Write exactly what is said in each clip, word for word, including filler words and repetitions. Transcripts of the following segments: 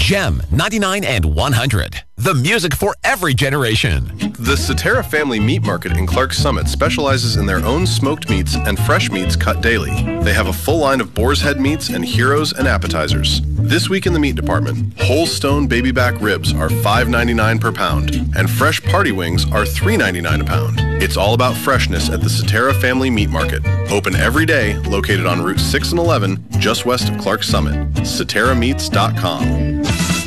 Gem ninety-nine and one hundred. The music for every generation. The Cetera Family Meat Market in Clarks Summit specializes in their own smoked meats and fresh meats cut daily. They have a full line of boar's head meats and heroes and appetizers. This week in the meat department, whole stone baby back ribs are five ninety-nine per pound, and fresh party wings are three ninety-nine a pound. It's all about freshness at the Cetera Family Meat Market. Open every day, located on Route six and eleven, just west of Clarks Summit. Cetera Meats dot com.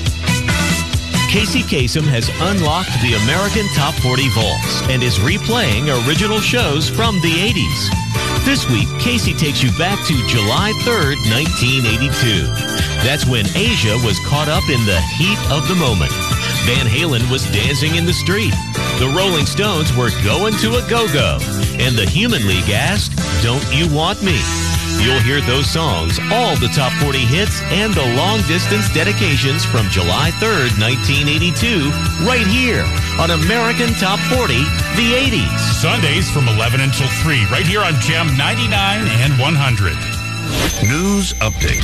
Casey Kasem has unlocked the American Top forty Vaults and is replaying original shows from the eighties. This week, Casey takes you back to July third, nineteen eighty-two. That's when Asia was caught up in the heat of the moment. Van Halen was dancing in the street. The Rolling Stones were going to a go-go. And the Human League asked, "Don't you want me?" You'll hear those songs, all the top forty hits, and the long-distance dedications from July third, nineteen eighty-two, right here on American Top forty, the eighties. Sundays from eleven until three, right here on Gem ninety-nine and one hundred. News Update.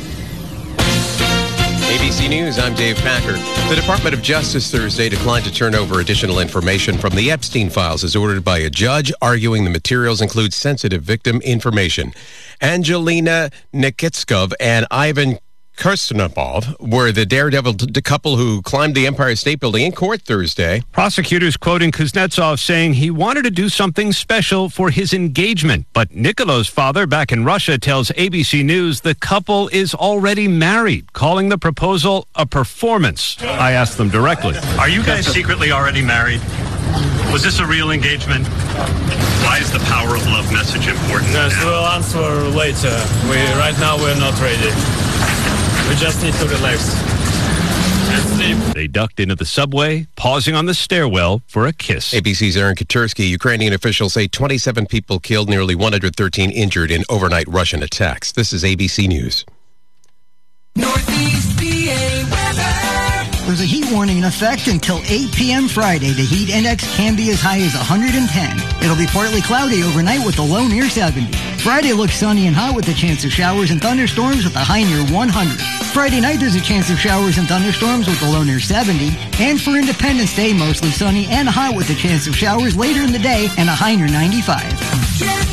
A B C News, I'm Dave Packer. The Department of Justice Thursday declined to turn over additional information from the Epstein files as ordered by a judge, arguing the materials include sensitive victim information. Angelina Nikitskov and Ivan Kirstenabov were the daredevil t- couple who climbed the Empire State Building in court Thursday. Prosecutors quoting Kuznetsov saying he wanted to do something special for his engagement. But Nikolo's father back in Russia tells A B C News the couple is already married, calling the proposal a performance. I asked them directly. Are you guys secretly already married? Was this a real engagement? Why is the power of love message important? Yes, we'll answer later. We right now we're not ready. We just need to relax and sleep. They ducked into the subway, pausing on the stairwell for a kiss. A B C's Aaron Katursky. Ukrainian officials say twenty-seven people killed, nearly one hundred thirteen injured in overnight Russian attacks. This is A B C News. Northeast P A weather. There's a heat warning in effect until eight p.m. Friday. The heat index can be as high as one hundred ten. It'll be partly cloudy overnight with a low near seventy. Friday looks sunny and hot with a chance of showers and thunderstorms with a high near one hundred. Friday night there's a chance of showers and thunderstorms with a low near seventy. And for Independence Day, mostly sunny and hot with a chance of showers later in the day and a high near ninety-five.